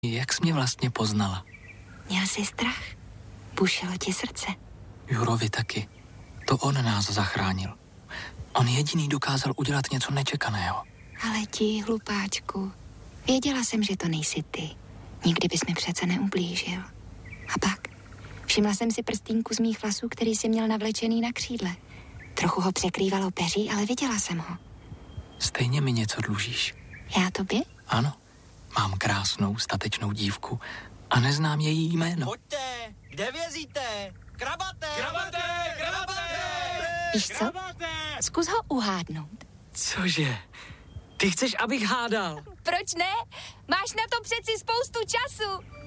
Jak jsi mě vlastně poznala? Měl jsi strach? Bušilo ti srdce? Jurovi taky. To on nás zachránil. On jediný dokázal udělat něco nečekaného. Ale ti, hlupáčku, věděla jsem, že to nejsi ty. Nikdy bys mi přece neublížil. A pak všimla jsem si prstínku z mých vlasů, který jsi měl navlečený na křídle. Trochu ho překrývalo peří, ale viděla jsem ho. Stejně mi něco dlužíš. Já tobě? Ano. Mám krásnou, statečnou dívku a neznám její jméno. Pojďte, kde vězíte? Krabaté! Krabaté! Krabaté! Víš co? Zkus ho uhádnout. Cože? Ty chceš, abych hádal? Proč ne? Máš na to přeci spoustu času.